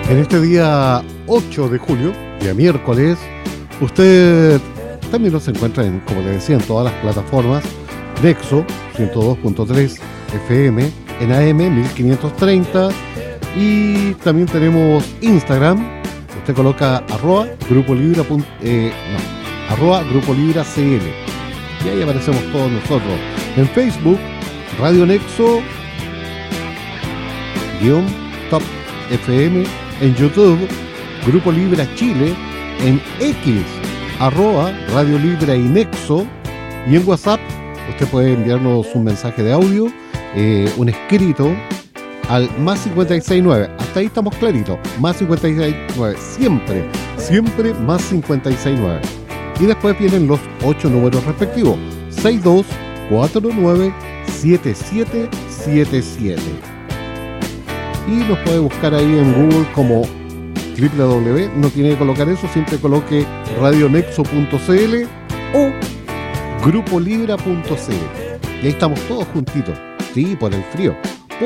En este día 8 de julio, día miércoles, usted también nos encuentra en, como le decía, en todas las plataformas. Nexo 102.3 FM, en AM 1530, y también tenemos Instagram. Usted coloca @Grupo Libra, Grupo Libra CL, y ahí aparecemos todos nosotros. En Facebook, Radio Nexo _Top FM. En YouTube, Grupo Libra Chile. En X, @Radio Libra y Nexo. Y en WhatsApp, usted puede enviarnos un mensaje de audio, un escrito al más 569. Hasta ahí estamos claritos. Más 569. Siempre más 569. Y después vienen los 8 números respectivos: 62497777. Y nos puede buscar ahí en Google como www. No tiene que colocar eso, siempre coloque radionexo.cl o grupolibra.cl. Y ahí estamos todos juntitos. Sí, por el frío.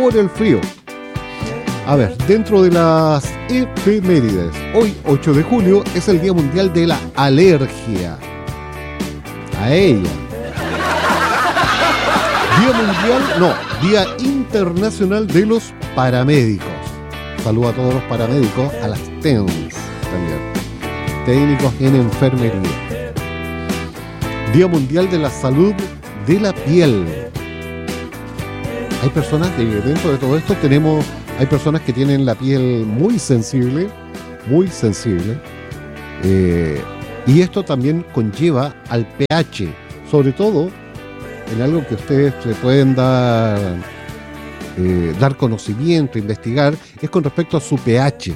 A ver, dentro de las efemérides, hoy 8 de julio es el Día Mundial de la Alergia. A ella. Día Internacional de los Paramédicos. Saludo a todos los paramédicos, a las TENS también, técnicos en enfermería. Día Mundial de la Salud de la Piel. Hay personas que dentro de todo esto hay personas que tienen la piel muy sensible, y esto también conlleva al pH, sobre todo en algo que ustedes se pueden dar conocimiento, investigar, es con respecto a su pH.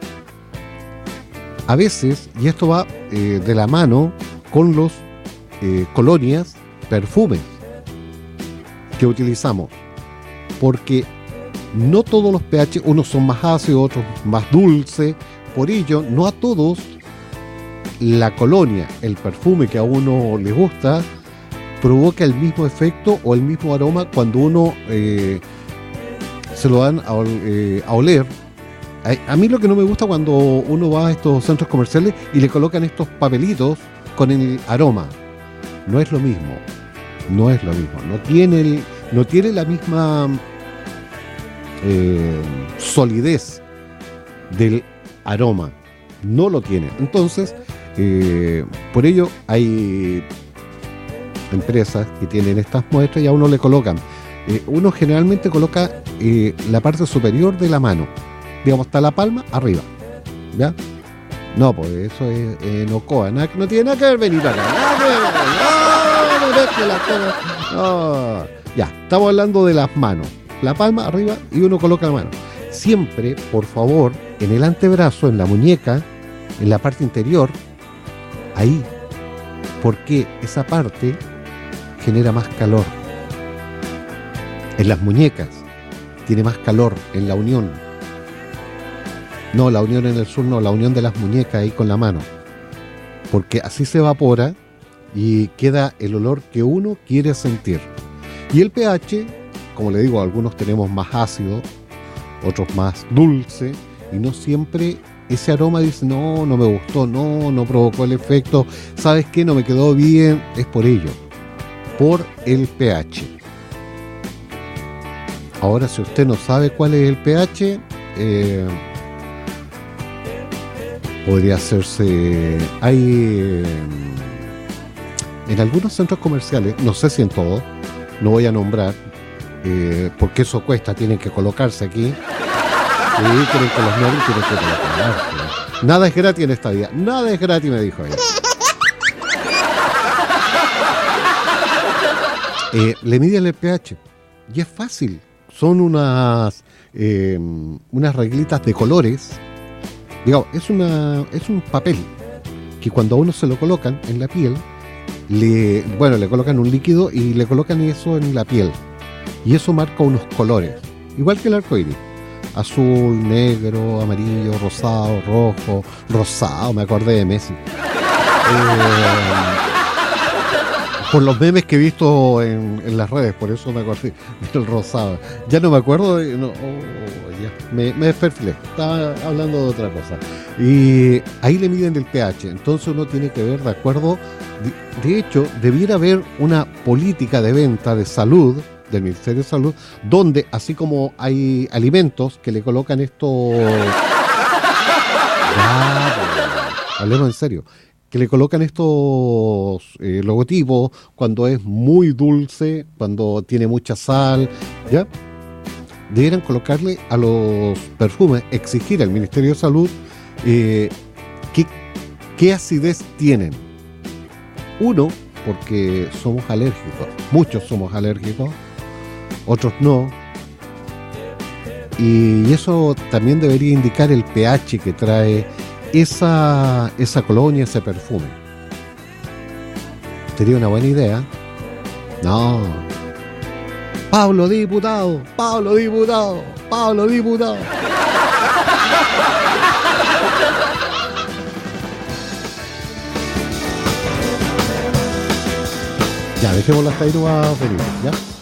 A veces, y esto va de la mano con los colonias, perfumes que utilizamos, porque no todos los pH, unos son más ácidos, otros más dulces, por ello no a todos la colonia, el perfume que a uno le gusta, provoca el mismo efecto o el mismo aroma cuando uno se lo dan a oler. A mí lo que no me gusta cuando uno va a estos centros comerciales y le colocan estos papelitos con el aroma. No es lo mismo. No tiene la misma solidez del aroma. No lo tiene. Entonces, por ello hay empresas que tienen estas muestras y a uno le colocan. Uno generalmente coloca la parte superior de la mano, digamos, hasta la palma arriba, ¿ya? No, pues eso es Nocoa, no tiene nada que ver venir acá. No, ya, estamos hablando de las manos, la palma arriba y uno coloca la mano. Siempre, por favor, en el antebrazo, en la muñeca, en la parte interior, ahí, porque esa parte genera más calor. En las muñecas tiene más calor, en la unión. No, la unión en el sur no, la unión de las muñecas ahí con la mano. Porque así se evapora y queda el olor que uno quiere sentir. Y el pH, como le digo, algunos tenemos más ácido, otros más dulce, y no siempre ese aroma dice, no me gustó, no provocó el efecto, ¿sabes qué? No me quedó bien. Es por ello, por el pH. Ahora, si usted no sabe cuál es el pH, podría hacerse... Hay en algunos centros comerciales, no sé si en todos, no voy a nombrar, porque eso cuesta, tienen que colocarse aquí. Sí, tienen que los nombres, tienen que colocarse. Nada es gratis en esta vida, nada es gratis, me dijo ella. Le miden el pH y es fácil. Son unas reglitas de colores. Digamos, es un papel que cuando a uno se lo colocan en la piel, le colocan un líquido y le colocan eso en la piel. Y eso marca unos colores, igual que el arco iris: azul, negro, amarillo, rosado, rojo. Rosado, me acordé de Messi. Por los memes que he visto en las redes, por eso me acordé del rosado. Ya no me acuerdo ya. Me desperfilé. Estaba hablando de otra cosa. Y ahí le miden el pH. Entonces uno tiene que ver de acuerdo. De hecho, debiera haber una política de venta de salud del Ministerio de Salud, donde así como hay alimentos que le colocan estos... hablemos en serio. Que le colocan estos logotipos cuando es muy dulce, cuando tiene mucha sal, ¿ya? Deberían colocarle a los perfumes, exigir al Ministerio de Salud qué acidez tienen. Uno, porque somos alérgicos, muchos somos alérgicos, otros no, y eso también debería indicar el pH que trae esa colonia, ese perfume. Sería una buena idea. No. Pablo diputado, Pablo diputado, Pablo diputado. Ya, dejémoslo hasta ahí, no va a venir, ¿ya?